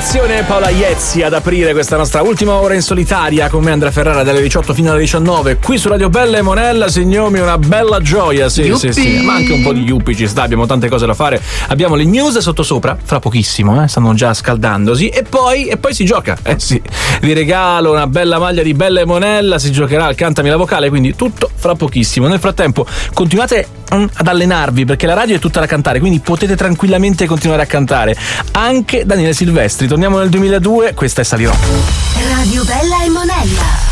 Attenzione, Paola Iezzi ad aprire questa nostra ultima ora in solitaria con me, Andrea Ferrara, dalle 18 fino alle 19 qui su Radio Bella e Monella. Signori, una bella gioia, sì, ma anche un po' di yuppi ci sta, abbiamo tante cose da fare. Abbiamo le news sottosopra, fra pochissimo, stanno già scaldandosi, e poi si gioca, sì. Vi regalo una bella maglia di Bella e Monella, si giocherà al Cantami la vocale, quindi tutto fra pochissimo. Nel frattempo continuate ad allenarvi, perché la radio è tutta da cantare, quindi potete tranquillamente continuare a cantare. Anche Daniele Silvestri. Torniamo nel 2002, questa è Salirò. Radio Bella e Monella.